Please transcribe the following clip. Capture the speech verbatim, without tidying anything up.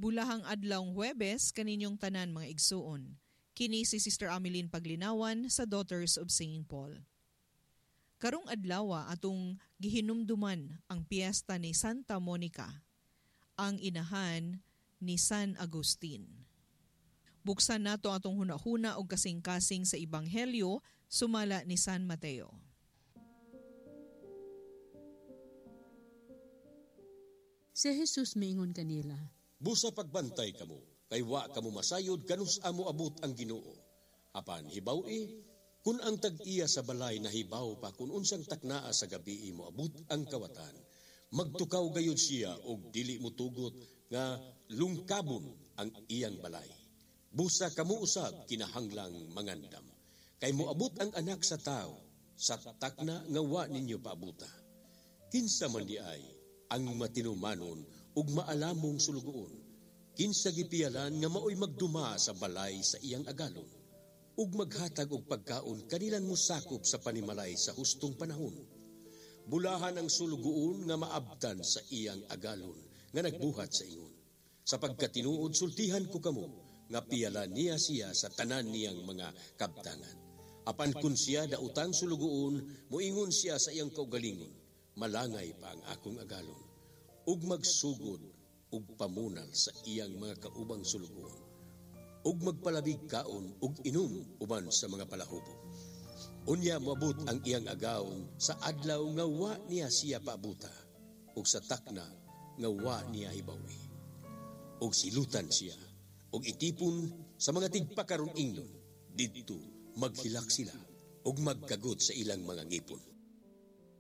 Bulahang adlawng Huwebes kaninyong tanan mga igsuon. Kini si Sister Ameline Paglinawan sa Daughters of Saint Paul. Karong adlawa atong gihinumduman ang piyesta ni Santa Monica, ang inahan ni San Agustin. Buksan nato atong hunahuna og kasing-kasing sa Ebanghelyo sumala ni San Mateo. Si Jesus miingon kanila, Busa pagbantay kamo, kay wa kamo masayod kanus amo abot ang Ginoo. Apan hibaw e, kun ang tag-iya sa balay na hibaw pa kun unsang taknaa sa gabi mo abot ang kawatan, magtukaw gayud siya og dili mo tugot nga lungkabon ang iyang balay. Busa kamo usab kinahanglang mangandam, kay moabot ang anak sa tao sa takna nga wa ninyo paabuta. Kinsa man di ay ang matinumanon ug maalamong sulugoon, kinsa gipialan nga maoy magduma sa balay sa iyang agalon, ug maghatag og pagkaon kanilang musakop sa panimalay sa hustong panahon. Bulahan ang sulugoon nga maabtan sa iyang agalon nga nagbuhat sa ingon. Sapagkat tinuod sultihan ko kamo nga pialan niya siya sa tanan niyang mga kabtangan. Apan kun siya dautang sulugoon, moingon siya sa iyang kaugalingon, malangay pa ang akong agalon, ug magsugod ug pamunal sa iyang mga kaubang sulugoon, ug magpalabig kaon ug inom uban sa mga palahubo. Unya moabot ang iyang agaon sa adlaw nga wa niya siya paabuta, ug sa takna nga wa niya hibawi. Ug silutan siya, ug itipon sa mga tigpakaron ingon, didto maghilak sila ug magkagot sa ilang mga ngipon.